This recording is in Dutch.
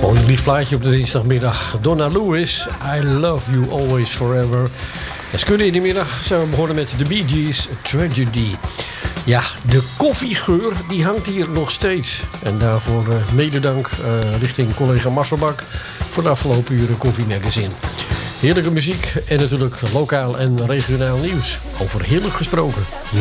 Een lief plaatje op de dinsdagmiddag. Donna Lewis, I Love You Always Forever. En skudden in de middag zijn we begonnen met de Bee Gees, Tragedy. Ja, de koffiegeur die hangt hier nog steeds. En daarvoor mededank richting collega Marcelbak voor de afgelopen uren Koffie Magazine. Heerlijke muziek en natuurlijk lokaal en regionaal nieuws. Over heerlijk gesproken.